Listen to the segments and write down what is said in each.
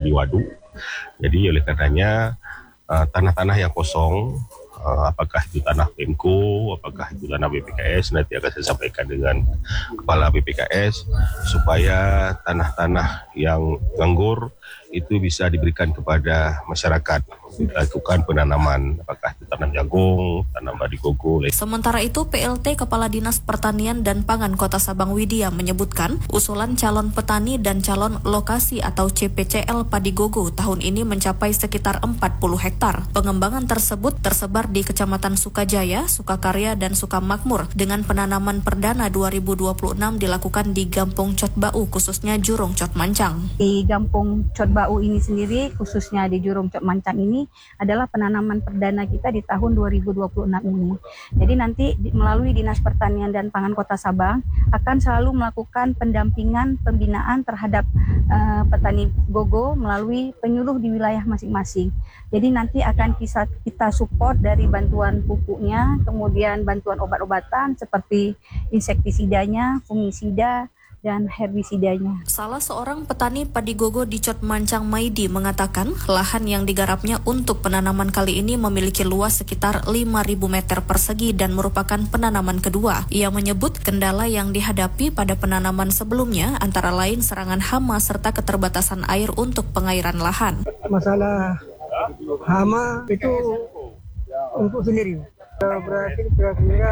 di waduk. Jadi oleh karenanya tanah-tanah yang kosong, apakah itu tanah Pemko, apakah itu tanah BPKS, nanti akan saya sampaikan dengan Kepala BPKS supaya tanah-tanah yang nganggur itu bisa diberikan kepada masyarakat. Lakukan penanaman, apakah itu tanam jagung, tanam padi gogo. Sementara itu, PLT Kepala Dinas Pertanian dan Pangan Kota Sabang Widya menyebutkan usulan calon petani dan calon lokasi atau CPCL padi gogo tahun ini mencapai sekitar 40 hektar. Pengembangan tersebut tersebar di Kecamatan Sukajaya, Sukakarya, dan Sukamakmur dengan penanaman perdana 2026 dilakukan di Gampong Cotbau, khususnya Jurong Cot Mancang. Di Gampong Cotbau ini sendiri, khususnya di Jurong Cot Mancang ini adalah penanaman perdana kita di tahun 2026 ini. Jadi nanti melalui Dinas Pertanian dan Pangan Kota Sabang akan selalu melakukan pendampingan, pembinaan terhadap petani gogo melalui penyuluh di wilayah masing-masing. Jadi nanti akan kita support dari bantuan pupuknya, kemudian bantuan obat-obatan seperti insektisidanya, fungisida, dan herbisidanya. Salah seorang petani padi gogo di Cot Mancang Maidi mengatakan lahan yang digarapnya untuk penanaman kali ini memiliki luas sekitar 5.000 meter persegi dan merupakan penanaman kedua. Ia menyebut kendala yang dihadapi pada penanaman sebelumnya antara lain serangan hama serta keterbatasan air untuk pengairan lahan. Masalah hama itu untuk sendiri. Berarti kira-kira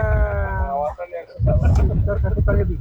satu kali lebih.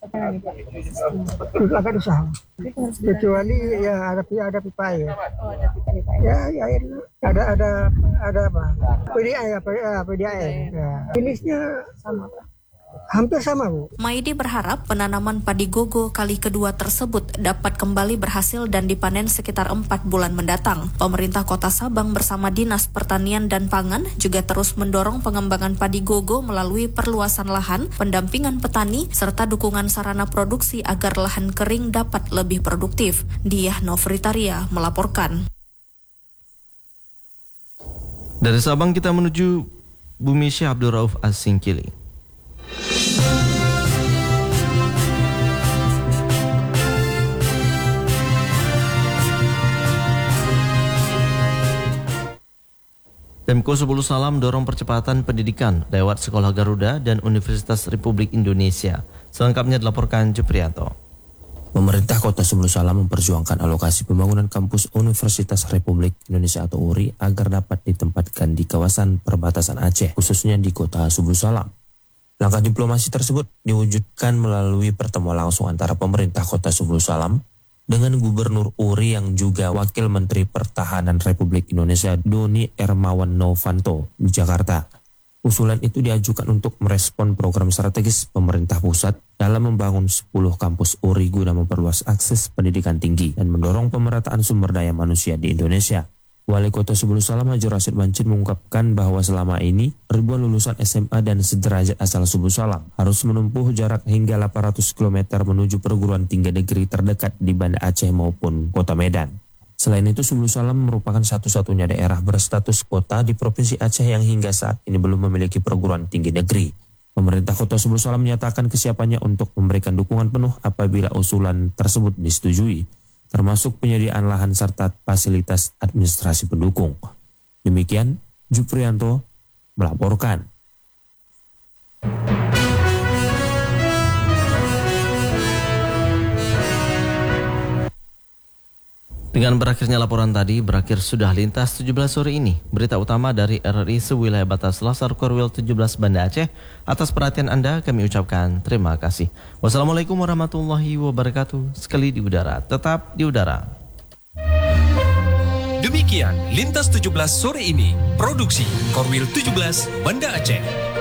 Agak susah. Kecuali ya ada pipa air. Ya air ada apa? PDAM. Ya. Jenisnya sama. Hampir sama, Bu. Maidi berharap penanaman padi gogo kali kedua tersebut dapat kembali berhasil dan dipanen sekitar 4 bulan mendatang. Pemerintah Kota Sabang bersama Dinas Pertanian dan Pangan juga terus mendorong pengembangan padi gogo melalui perluasan lahan, pendampingan petani, serta dukungan sarana produksi agar lahan kering dapat lebih produktif. Diah Novritaria melaporkan. Dari Sabang kita menuju Bumi Syekh Abdul Rauf As-Singkili. Pemko 10 Salam dorong percepatan pendidikan lewat Sekolah Garuda dan Universitas Republik Indonesia. Selengkapnya dilaporkan Juprianto. Pemerintah Kota 10 Salam memperjuangkan alokasi pembangunan kampus Universitas Republik Indonesia atau URI agar dapat ditempatkan di kawasan perbatasan Aceh, khususnya di Kota 10 Salam. Langkah diplomasi tersebut diwujudkan melalui pertemuan langsung antara pemerintah Kota 10 Salam dengan Gubernur URI yang juga Wakil Menteri Pertahanan Republik Indonesia Doni Ermawan Novanto di Jakarta. Usulan itu diajukan untuk merespon program strategis pemerintah pusat dalam membangun 10 kampus URI guna memperluas akses pendidikan tinggi dan mendorong pemerataan sumber daya manusia di Indonesia. Wali Kota 10 Salam Haji Rasid Bancin mengungkapkan bahwa selama ini ribuan lulusan SMA dan sederajat asal 10 Salam harus menempuh jarak hingga 800 km menuju perguruan tinggi negeri terdekat di Banda Aceh maupun Kota Medan. Selain itu 10 Salam merupakan satu-satunya daerah berstatus kota di Provinsi Aceh yang hingga saat ini belum memiliki perguruan tinggi negeri. Pemerintah Kota 10 Salam menyatakan kesiapannya untuk memberikan dukungan penuh apabila usulan tersebut disetujui, termasuk penyediaan lahan serta fasilitas administrasi pendukung. Demikian, Juprianto melaporkan. Dengan berakhirnya laporan tadi, berakhir sudah lintas 17 sore ini. Berita utama dari RRI sewilayah batas Lasar Korwil 17 Banda Aceh. Atas perhatian Anda kami ucapkan terima kasih. Wassalamualaikum warahmatullahi wabarakatuh. Sekali di udara, tetap di udara. Demikian Lintas 17 sore ini. Produksi Korwil 17 Banda Aceh.